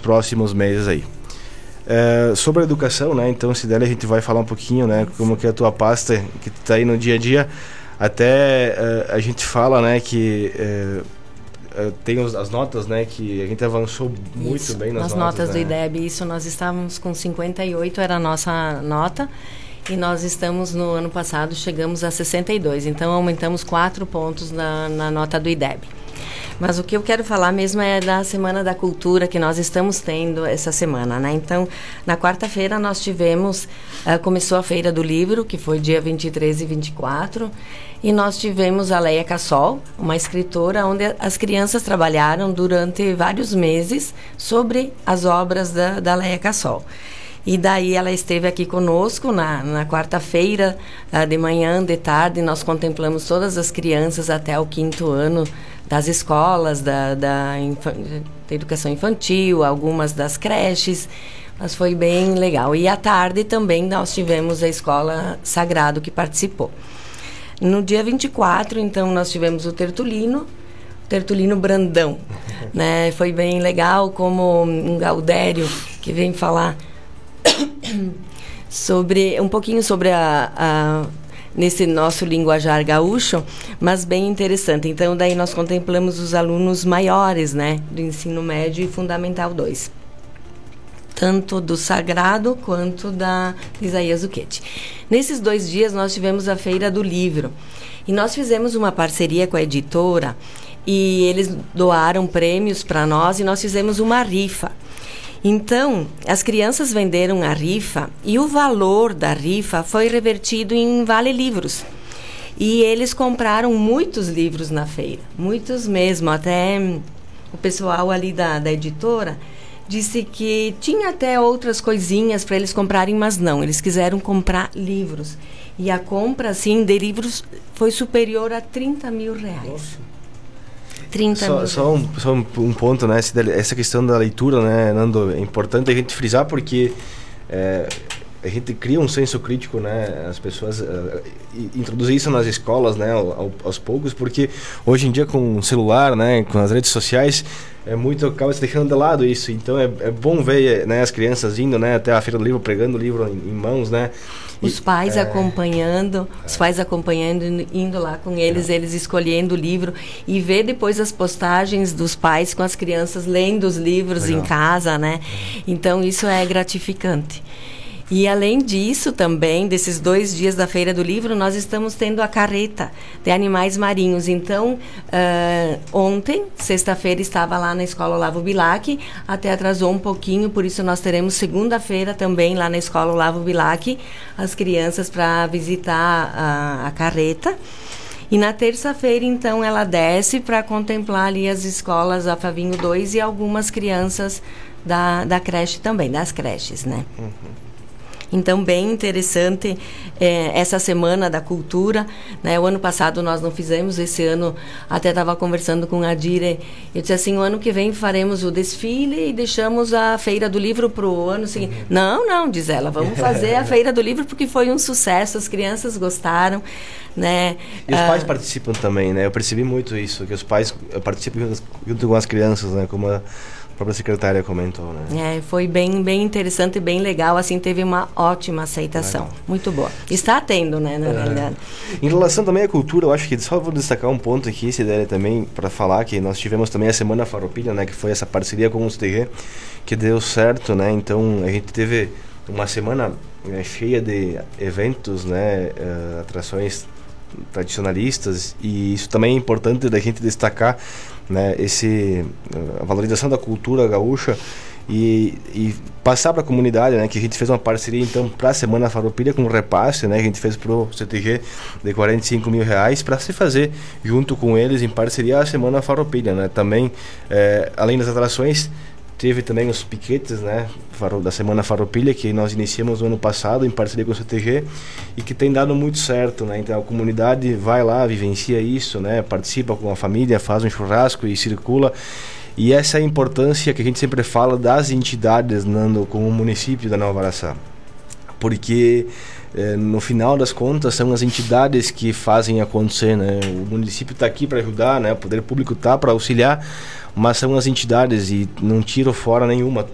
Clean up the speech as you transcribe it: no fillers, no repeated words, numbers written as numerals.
próximos meses aí. Sobre a educação, né? Então, se der, a gente vai falar um pouquinho, né? Como que é a tua pasta que está aí no dia a dia. Até a gente fala, né, que tem as notas, né, que a gente avançou muito bem nas notas, né? do IDEB. Isso, nós estávamos com 58, era a nossa nota, e nós estamos, no ano passado, chegamos a 62. Então, aumentamos 4 pontos na nota do IDEB. Mas o que eu quero falar mesmo é da Semana da Cultura que nós estamos tendo essa semana, né? Então, na quarta-feira nós tivemos, começou a Feira do Livro, que foi dia 23 e 24, e nós tivemos a Leia Cassol, uma escritora, onde as crianças trabalharam durante vários meses sobre as obras da Leia Cassol. E daí ela esteve aqui conosco na quarta-feira, de manhã, de tarde, nós contemplamos todas as crianças até o 5º ano das escolas, da educação infantil, algumas das creches, mas foi bem legal. E à tarde também nós tivemos a Escola Sagrado que participou. No dia 24, então, nós tivemos o Tertulino Brandão, né? Foi bem legal, como um Gaudério que vem falar um pouquinho sobre nesse nosso linguajar gaúcho, mas bem interessante. Então, daí nós contemplamos os alunos maiores, né, do ensino médio e fundamental 2. Tanto do Sagrado quanto da Isaías Zucchetti. Nesses 2 dias nós tivemos a Feira do Livro. E nós fizemos uma parceria com a editora e eles doaram prêmios para nós e nós fizemos uma rifa. Então, as crianças venderam a rifa e o valor da rifa foi revertido em Vale Livros. E eles compraram muitos livros na feira, muitos mesmo. Até o pessoal ali da editora disse que tinha até outras coisinhas para eles comprarem, mas não, eles quiseram comprar livros. E a compra, assim, de livros foi superior a R$30 mil. Nossa. 30 mil. Só um ponto, né? Essa questão da leitura, né, Nando, é importante a gente frisar porque a gente cria um senso crítico, né? As pessoas introduzir isso nas escolas, né? Aos poucos, porque hoje em dia com o celular, né? Com as redes sociais, acaba se deixando de lado isso. Então é bom ver, né, as crianças indo, né, até a Feira do Livro, pregando o livro em mãos, né? Os pais acompanhando, indo lá com eles, eles escolhendo o livro e ver depois as postagens dos pais com as crianças lendo os livros em casa, né? Então isso é gratificante. E além disso também, desses 2 dias da Feira do Livro, nós estamos tendo a carreta de animais marinhos. Então, ontem, sexta-feira, estava lá na Escola Olavo Bilac, até atrasou um pouquinho, por isso nós teremos segunda-feira também lá na Escola Olavo Bilac, as crianças para visitar a carreta. E na terça-feira, então, ela desce para contemplar ali as escolas a Favinho 2 e algumas crianças da creche também, das creches, né? Uhum. Então, bem interessante essa Semana da Cultura, né? O ano passado nós não fizemos, esse ano até estava conversando com a Dire, eu disse assim, o ano que vem faremos o desfile e deixamos a Feira do Livro para o ano seguinte. Não, diz ela, vamos fazer a Feira do Livro porque foi um sucesso, as crianças gostaram, né? E os pais participam também, né? Eu percebi muito isso, que os pais participam junto com as crianças, né? Como a própria secretária comentou, né? Foi bem interessante e bem legal, assim, teve uma ótima aceitação. Legal. Muito boa. Está tendo, né, na realidade. Em relação também à cultura, eu acho que só vou destacar um ponto aqui, se der também, para falar que nós tivemos também a Semana Farroupilha, né, que foi essa parceria com o CTG, que deu certo, né? Então, a gente teve uma semana cheia de eventos, né, atrações tradicionalistas, e isso também é importante da gente destacar, né, a valorização da cultura gaúcha e passar para a comunidade, né, que a gente fez uma parceria então para a Semana Farroupilha com um repasse, né, que a gente fez para o CTG de R$45 mil para se fazer junto com eles em parceria a Semana Farroupilha, né? Também além das atrações teve também os piquetes, né, da Semana Farroupilha, que nós iniciamos no ano passado em parceria com o CTG e que tem dado muito certo, né? Então a comunidade vai lá, vivencia isso, né, participa com a família, faz um churrasco e circula. E essa é a importância que a gente sempre fala das entidades, Nando, com o município da Nova Araçá. Porque no final das contas são as entidades que fazem acontecer, né? O município está aqui para ajudar, né? O poder público está para auxiliar, mas são as entidades e não tiro fora nenhuma.